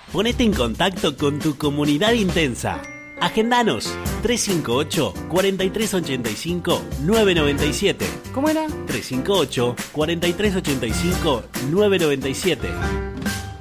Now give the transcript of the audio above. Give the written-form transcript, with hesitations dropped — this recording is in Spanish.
Ponete en contacto con tu comunidad intensa. Agendanos 358-4385-997. ¿Cómo era? 358-4385-997.